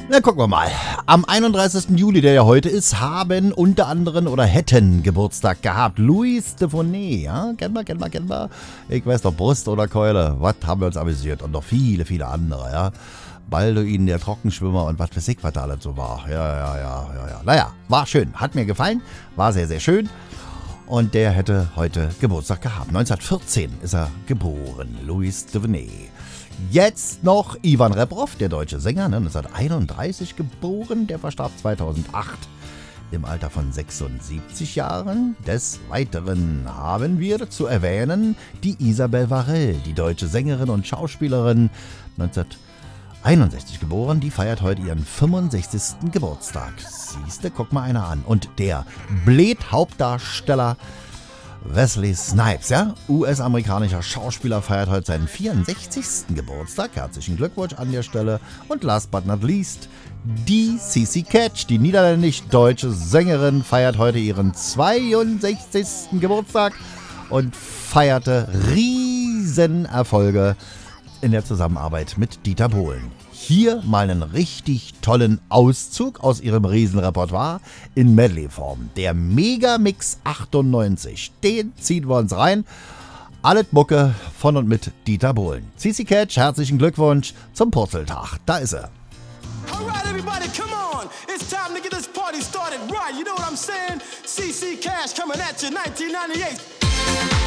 Na, gucken wir mal. Am 31. Juli, der ja heute ist, haben unter anderem oder hätten Geburtstag gehabt. Louis de Funès, ja? Kennen wir. Ich weiß doch, Brust oder Keule. Was haben wir uns amüsiert? Und noch viele, viele andere, ja? Balduin, der Trockenschwimmer und was weiß ich, was da alles so war. Ja. Naja, war schön. Hat mir gefallen. War sehr, sehr schön. Und der hätte heute Geburtstag gehabt. 1914 ist er geboren. Louis de Funès. Jetzt noch Ivan Rebrov, der deutsche Sänger, 1931 geboren, der verstarb 2008 im Alter von 76 Jahren. Des Weiteren haben wir zu erwähnen die Isabelle Varell, die deutsche Sängerin und Schauspielerin, 1961 geboren, die feiert heute ihren 65. Geburtstag. Siehste, guck mal einer an. Und der Blade-Hauptdarsteller Wesley Snipes, ja, US-amerikanischer Schauspieler, feiert heute seinen 64. Geburtstag. Herzlichen Glückwunsch an der Stelle. Und last but not least, die CC Catch, die niederländisch-deutsche Sängerin, feiert heute ihren 62. Geburtstag und feierte Riesenerfolge in der Zusammenarbeit mit Dieter Bohlen. Hier mal einen richtig tollen Auszug aus ihrem Riesenrepertoire in Medley-Form. Der Megamix 98. Den ziehen wir uns rein. Alles Mucke von und mit Dieter Bohlen. CC Catch, herzlichen Glückwunsch zum Purzeltag. Da ist er. Alright everybody, come on. It's time to get this party started right. You know what I'm saying? CC Cash coming at you 1998.